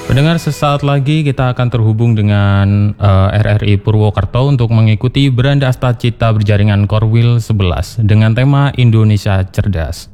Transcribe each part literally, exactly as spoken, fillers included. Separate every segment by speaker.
Speaker 1: Pendengar, sesaat lagi kita akan terhubung dengan uh, R R I Purwokerto untuk mengikuti Beranda Astacita Berjaringan Korwil sebelas dengan tema Indonesia Cerdas.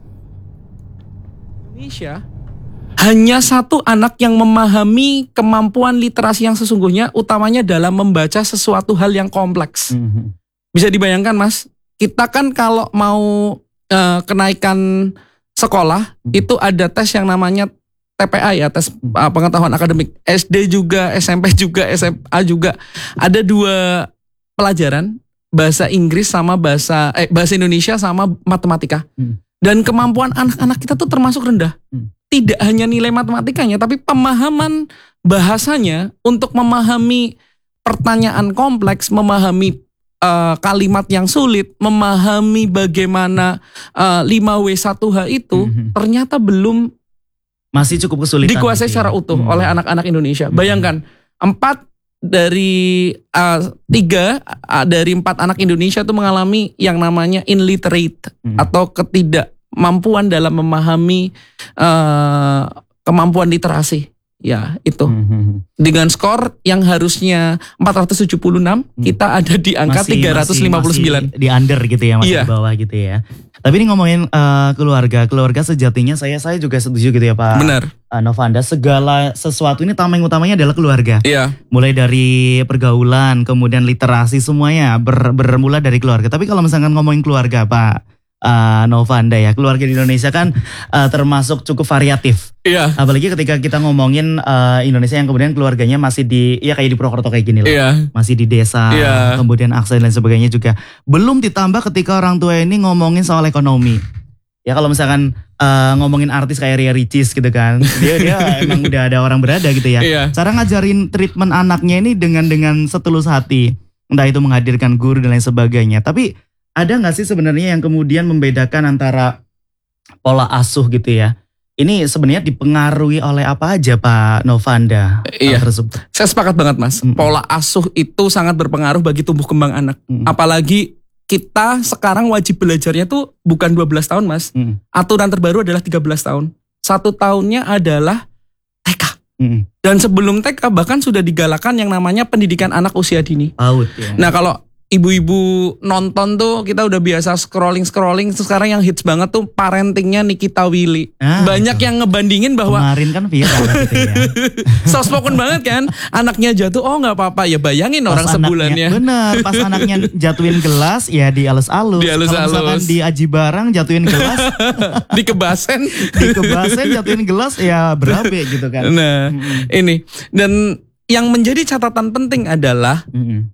Speaker 2: Indonesia hanya satu anak yang memahami kemampuan literasi yang sesungguhnya, utamanya dalam membaca sesuatu hal yang kompleks. Mm-hmm. Bisa dibayangkan, Mas, kita kan kalau mau uh, kenaikan sekolah, mm-hmm. itu ada tes yang namanya T P A ya, tes uh, pengetahuan akademik. S D juga, S M P juga, S M A juga. Ada dua pelajaran, bahasa Inggris sama bahasa eh bahasa Indonesia sama matematika. Hmm. Dan kemampuan anak-anak kita tuh termasuk rendah. Hmm. Tidak hanya nilai matematikanya, tapi pemahaman bahasanya untuk memahami pertanyaan kompleks, memahami uh, kalimat yang sulit, memahami bagaimana uh, lima W satu H itu hmm. ternyata belum
Speaker 3: masih cukup kesulitan
Speaker 2: dikuasai secara utuh hmm. oleh anak-anak Indonesia. Hmm. Bayangkan, empat dari uh, tiga uh, dari empat anak Indonesia itu mengalami yang namanya illiterate hmm. atau ketidakmampuan dalam memahami uh, kemampuan literasi. Ya, itu. Hmm. Dengan skor yang harusnya empat ratus tujuh puluh enam, hmm. kita ada di angka masih, tiga ratus lima puluh sembilan.
Speaker 3: Masih, masih di under gitu ya, masih
Speaker 2: iya.
Speaker 3: di bawah gitu ya. Tapi ini ngomongin uh, keluarga, keluarga sejatinya saya saya juga setuju gitu ya Pak.
Speaker 2: Benar.
Speaker 3: Uh, Novanda, segala sesuatu ini tameng utamanya adalah keluarga.
Speaker 2: Iya.
Speaker 3: Mulai dari pergaulan, kemudian literasi semuanya ber, bermula dari keluarga. Tapi kalau misalkan ngomongin keluarga Pak uh, Novanda ya, keluarga di Indonesia kan uh, termasuk cukup variatif.
Speaker 2: Iya.
Speaker 3: Apalagi ketika kita ngomongin uh, Indonesia yang kemudian keluarganya masih di, ya kayak di Purwokerto kayak gini lah.
Speaker 2: Iya.
Speaker 3: Masih di desa, iya. Kemudian akses dan lain sebagainya juga. Belum ditambah ketika orang tua ini ngomongin soal ekonomi. Ya kalau misalkan uh, ngomongin artis kayak Ria Ricis gitu kan, dia dia emang udah ada orang berada gitu ya.
Speaker 2: Iya.
Speaker 3: Cara ngajarin treatment anaknya ini dengan dengan setulus hati, entah itu menghadirkan guru dan lain sebagainya. Tapi ada nggak sih sebenarnya yang kemudian membedakan antara pola asuh gitu ya? Ini sebenarnya dipengaruhi oleh apa aja Pak Novanda?
Speaker 2: Iya, saya sepakat banget Mas. Mm-hmm. Pola asuh itu sangat berpengaruh bagi tumbuh kembang anak. Mm-hmm. Apalagi kita sekarang wajib belajarnya tuh bukan dua belas tahun Mas. Mm-hmm. Aturan terbaru adalah tiga belas tahun. Satu tahunnya adalah T K. Mm-hmm. Dan sebelum T K bahkan sudah digalakan yang namanya pendidikan anak usia dini.
Speaker 3: Out, ya.
Speaker 2: Nah kalau ibu-ibu nonton tuh kita udah biasa scrolling-scrolling. Sekarang yang hits banget tuh parentingnya Nikita Willy. Ah, banyak betul. Yang ngebandingin bahwa
Speaker 3: kemarin kan viral gitu ya.
Speaker 2: So spoken banget kan. Anaknya jatuh, oh gak apa-apa. Ya bayangin pas orang anaknya, sebulannya.
Speaker 3: Bener, pas anaknya jatuhin gelas ya di alus-alus.
Speaker 2: Di alus-alus.
Speaker 3: Kalau misalkan di Aji Barang jatuhin gelas.
Speaker 2: Di kebasen.
Speaker 3: Di kebasen jatuhin gelas ya berabe gitu kan.
Speaker 2: Nah mm-hmm. ini. Dan yang menjadi catatan penting adalah mm-hmm.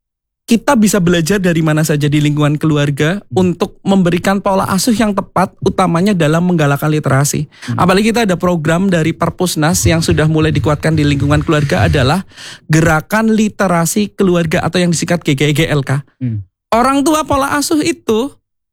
Speaker 2: kita bisa belajar dari mana saja di lingkungan keluarga hmm. untuk memberikan pola asuh yang tepat, utamanya dalam menggalakkan literasi. Hmm. Apalagi kita ada program dari Perpusnas yang sudah mulai dikuatkan di lingkungan keluarga adalah Gerakan Literasi Keluarga atau yang disingkat G G L K. Hmm. Orang tua pola asuh itu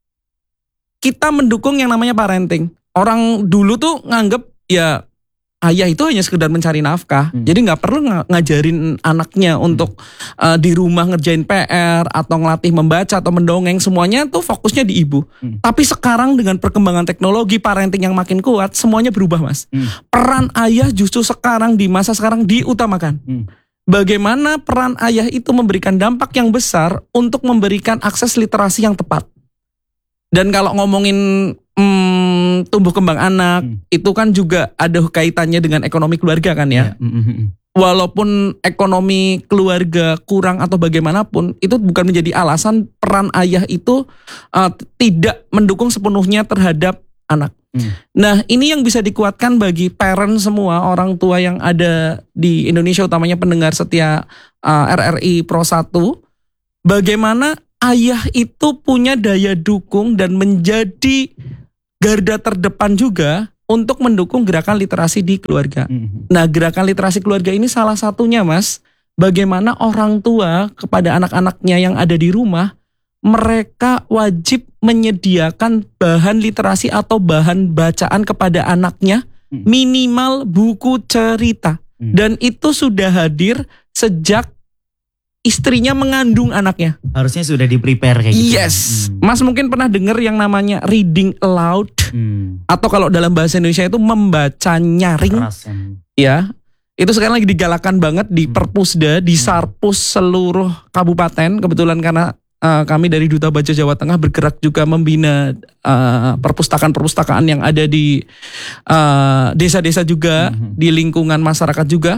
Speaker 2: kita mendukung yang namanya parenting. Orang dulu tuh nganggep ya ayah itu hanya sekedar mencari nafkah. Hmm. Jadi gak perlu ng- ngajarin anaknya untuk hmm. uh, di rumah ngerjain P R atau ngelatih membaca atau mendongeng. Semuanya tuh fokusnya di ibu. Hmm. Tapi sekarang dengan perkembangan teknologi, parenting yang makin kuat, semuanya berubah Mas. Hmm. Peran ayah justru sekarang di masa sekarang diutamakan. Hmm. Bagaimana peran ayah itu memberikan dampak yang besar untuk memberikan akses literasi yang tepat. Dan kalau ngomongin Hmm, tumbuh kembang anak hmm. itu kan juga ada kaitannya dengan ekonomi keluarga kan ya. Yeah. Mm-hmm. Walaupun ekonomi keluarga kurang atau bagaimanapun, itu bukan menjadi alasan peran ayah itu uh, tidak mendukung sepenuhnya terhadap anak. Hmm. Nah ini yang bisa dikuatkan bagi parent semua, orang tua yang ada di Indonesia, utamanya pendengar setia uh, R R I Pro satu, bagaimana ayah itu punya daya dukung dan menjadi garda terdepan juga untuk mendukung gerakan literasi di keluarga. Mm-hmm. Nah, gerakan literasi keluarga ini salah satunya, Mas, bagaimana orang tua kepada anak-anaknya yang ada di rumah, mereka wajib menyediakan bahan literasi atau bahan bacaan kepada anaknya, mm-hmm. minimal buku cerita. Mm-hmm. Dan itu sudah hadir sejak istrinya mengandung anaknya.
Speaker 3: Harusnya sudah di-prepare kayak gitu.
Speaker 2: Yes. Hmm. Mas mungkin pernah dengar yang namanya reading aloud. Hmm. Atau kalau dalam bahasa Indonesia itu membaca nyaring.
Speaker 3: Kerasan.
Speaker 2: Ya. Itu sekarang lagi digalakan banget di Perpusda, di Sarpus seluruh kabupaten. Kebetulan karena uh, kami dari Duta Baca Jawa Tengah bergerak juga membina uh, perpustakaan-perpustakaan yang ada di uh, desa-desa juga, hmm. di lingkungan masyarakat juga.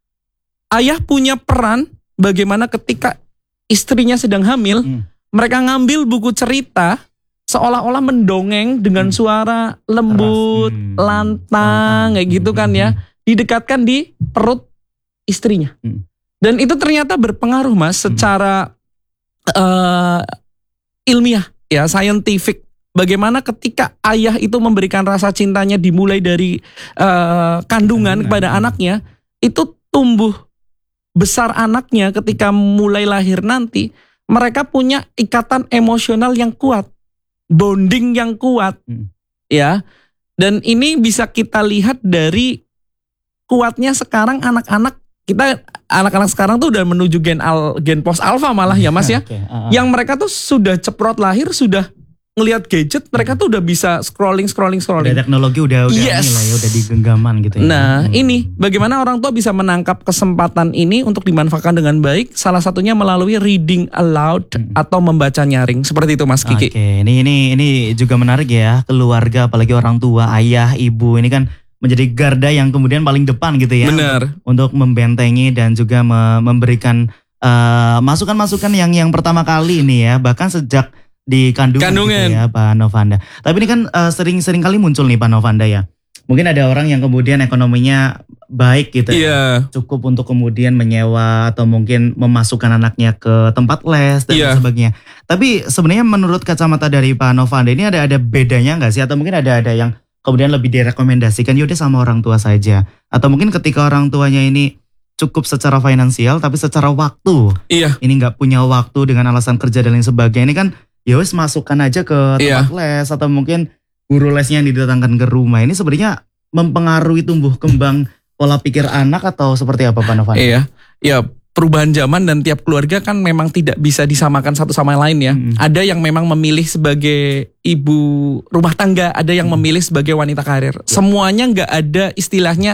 Speaker 2: Ayah punya peran bagaimana ketika istrinya sedang hamil, hmm. mereka ngambil buku cerita seolah-olah mendongeng dengan suara lembut, hmm. lantang, kayak gitu kan ya. Didekatkan di perut istrinya. Hmm. Dan itu ternyata berpengaruh Mas secara hmm. uh, ilmiah ya, scientific. Bagaimana ketika ayah itu memberikan rasa cintanya dimulai dari uh, kandungan hmm. kepada anaknya, itu tumbuh besar anaknya ketika mulai lahir nanti, mereka punya ikatan emosional yang kuat. Bonding yang kuat, hmm. ya, dan ini bisa kita lihat dari kuatnya sekarang anak-anak kita, anak-anak sekarang tuh udah menuju gen al, gen post alpha malah ya Mas ya, okay. uh, uh. yang mereka tuh sudah ceprot lahir sudah ngelihat gadget, mereka tuh udah bisa scrolling scrolling scrolling.
Speaker 3: Udah teknologi udah udah
Speaker 2: yes.
Speaker 3: inilah ya, udah digenggaman gitu ya.
Speaker 2: Nah hmm. ini bagaimana orang tua bisa menangkap kesempatan ini untuk dimanfaatkan dengan baik. Salah satunya melalui reading aloud hmm. atau membaca nyaring seperti itu Mas Kiki.
Speaker 3: Oke, ini ini ini juga menarik ya, keluarga apalagi orang tua, ayah, ibu ini kan menjadi garda yang kemudian paling depan gitu ya.
Speaker 2: Benar.
Speaker 3: Untuk, untuk membentengi dan juga me, memberikan uh, masukan-masukan yang yang pertama kali ini ya, bahkan sejak di kandungan,
Speaker 2: kandungan.
Speaker 3: Gitu ya Pak Novanda. Tapi ini kan uh, sering-sering kali muncul nih Pak Novanda ya. Mungkin ada orang yang kemudian ekonominya baik gitu
Speaker 2: yeah.
Speaker 3: ya. Cukup untuk kemudian menyewa atau mungkin memasukkan anaknya ke tempat les dan yeah. sebagainya. Tapi sebenarnya menurut kacamata dari Pak Novanda ini ada ada bedanya nggak sih? Atau mungkin ada ada yang kemudian lebih direkomendasikan yaudah sama orang tua saja. Atau mungkin ketika orang tuanya ini cukup secara finansial tapi secara waktu.
Speaker 2: Iya.
Speaker 3: Ini nggak punya waktu dengan alasan kerja dan lain sebagainya. Ini kan ya wes masukkan aja ke tempat yeah. les atau mungkin guru lesnya yang didatangkan ke rumah. Ini sebenarnya mempengaruhi tumbuh kembang pola pikir anak atau seperti apa Pak Novan?
Speaker 2: Iya, ya perubahan zaman dan tiap keluarga kan memang tidak bisa disamakan satu sama lain ya. Hmm. Ada yang memang memilih sebagai ibu rumah tangga, ada yang hmm. memilih sebagai wanita karir. Yeah. Semuanya nggak ada istilahnya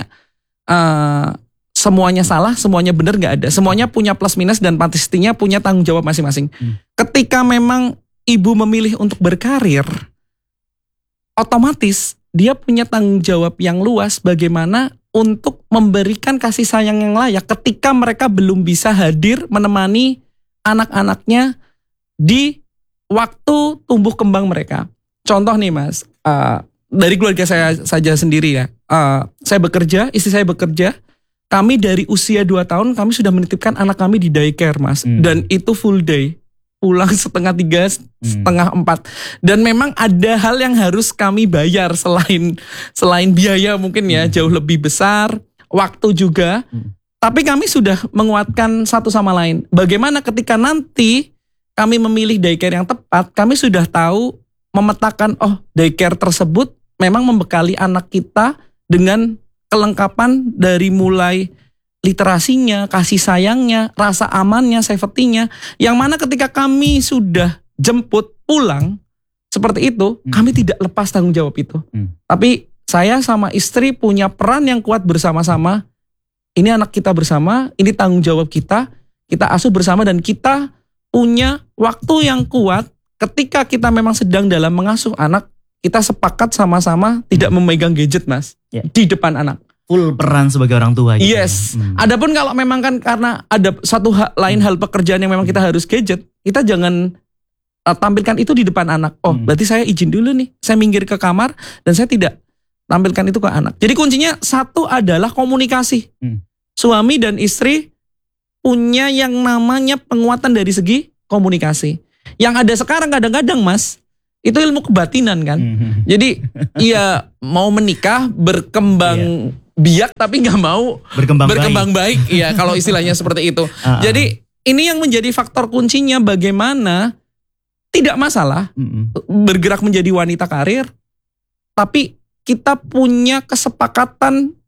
Speaker 2: uh, semuanya salah, semuanya benar, nggak ada. Semuanya punya plus minus dan pastinya punya tanggung jawab masing-masing. Hmm. Ketika memang ibu memilih untuk berkarir, otomatis dia punya tanggung jawab yang luas bagaimana untuk memberikan kasih sayang yang layak ketika mereka belum bisa hadir menemani anak-anaknya di waktu tumbuh kembang mereka. Contoh nih Mas, uh, dari keluarga saya saja sendiri ya, uh, saya bekerja, istri saya bekerja, kami dari usia dua tahun kami sudah menitipkan anak kami di daycare Mas, hmm. dan itu full day. Pulang setengah tiga, setengah hmm. empat. Dan memang ada hal yang harus kami bayar selain selain biaya mungkin ya hmm. jauh lebih besar, waktu juga. Hmm. Tapi kami sudah menguatkan satu sama lain. Bagaimana ketika nanti kami memilih daycare yang tepat, kami sudah tahu memetakan oh daycare tersebut memang membekali anak kita dengan kelengkapan dari mulai literasinya, kasih sayangnya, rasa amannya, safety-nya. Yang mana ketika kami sudah jemput pulang seperti itu, hmm. kami tidak lepas tanggung jawab itu. Hmm. Tapi saya sama istri punya peran yang kuat bersama-sama. Ini anak kita bersama, ini tanggung jawab kita. Kita asuh bersama dan kita punya waktu yang kuat ketika kita memang sedang dalam mengasuh anak. Kita sepakat sama-sama tidak memegang gadget Mas, yeah. di depan anak.
Speaker 3: Full peran sebagai orang tua gitu.
Speaker 2: Yes.
Speaker 3: Ya. Hmm.
Speaker 2: Adapun kalau memang kan karena ada satu hal, lain hal pekerjaan yang memang kita harus gadget, kita jangan uh, tampilkan itu di depan anak. Oh, hmm. berarti saya izin dulu nih. Saya minggir ke kamar dan saya tidak tampilkan itu ke anak. Jadi kuncinya satu adalah komunikasi. Hmm. Suami dan istri punya yang namanya penguatan dari segi komunikasi. Yang ada sekarang kadang-kadang Mas, itu ilmu kebatinan kan. Hmm. Jadi ya mau menikah berkembang yeah. biak tapi nggak mau
Speaker 3: berkembang,
Speaker 2: berkembang baik, baik. Ya kalau istilahnya seperti itu. Uh-uh. Jadi ini yang menjadi faktor kuncinya bagaimana tidak masalah uh-uh. bergerak menjadi wanita karir, tapi kita punya kesepakatan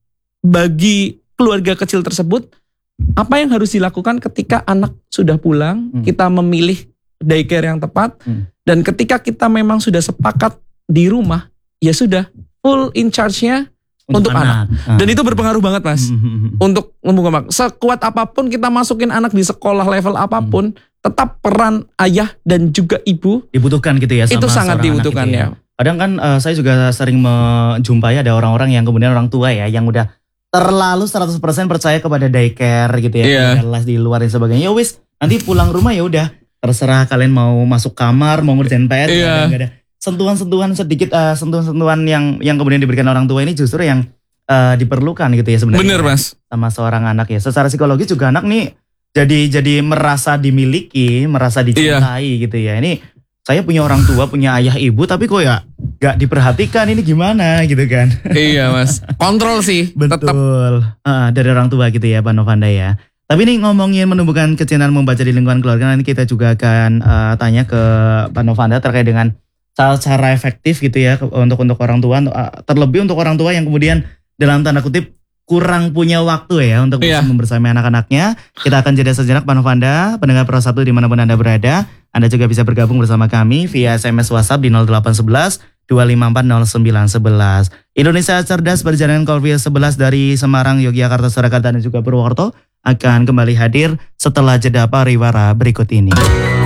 Speaker 2: bagi keluarga kecil tersebut apa yang harus dilakukan ketika anak sudah pulang, uh-uh. kita memilih daycare yang tepat, uh-uh. dan ketika kita memang sudah sepakat di rumah, ya sudah full in charge-nya untuk, untuk anak. anak. Dan
Speaker 3: Ah.
Speaker 2: itu berpengaruh banget Mas.
Speaker 3: Mm-hmm.
Speaker 2: Untuk ngomong sekuat apapun kita masukin anak di sekolah level apapun, mm. tetap peran ayah dan juga ibu
Speaker 3: dibutuhkan gitu ya. Sama
Speaker 2: itu sangat dibutuhkan ya.
Speaker 3: Kadang kan uh, saya juga sering menjumpai ada orang-orang yang kemudian orang tua ya yang udah terlalu seratus persen percaya kepada daycare gitu ya.
Speaker 2: Yeah.
Speaker 3: Les di luar dan sebagainya. Ya wis, nanti pulang rumah ya udah terserah kalian mau masuk kamar, mau ngerjain P R,
Speaker 2: yeah.
Speaker 3: enggak ada sentuhan-sentuhan sedikit, uh, sentuhan-sentuhan yang yang kemudian diberikan orang tua ini justru yang uh, diperlukan gitu ya sebenarnya.
Speaker 2: Bener Mas.
Speaker 3: Sama seorang anak ya. Secara psikologis juga anak nih jadi jadi merasa dimiliki, merasa dicintai yeah. gitu ya. Ini saya punya orang tua, punya ayah ibu, tapi kok ya gak diperhatikan, ini gimana gitu kan.
Speaker 2: Iya Mas, kontrol sih.
Speaker 3: Betul,
Speaker 2: tetap.
Speaker 3: Uh, dari orang tua gitu ya Pak Novanda ya. Tapi ini ngomongin menumbuhkan kecintaan membaca di lingkungan keluarga, nanti kita juga akan uh, tanya ke Pak Novanda terkait dengan cara efektif gitu ya untuk untuk orang tua, terlebih untuk orang tua yang kemudian dalam tanda kutip kurang punya waktu ya untuk yeah. membersamai anak-anaknya. Kita akan jeda sejenak Pak Novanda, pendengar Pro satu dimanapun Anda berada. Anda juga bisa bergabung bersama kami via S M S WhatsApp di nol delapan satu satu dua lima empat nol sembilan satu satu. Indonesia Cerdas berjalan Korwil sebelas dari Semarang, Yogyakarta, Surakarta dan juga Purwokerto akan kembali hadir setelah jeda pariwara berikut ini.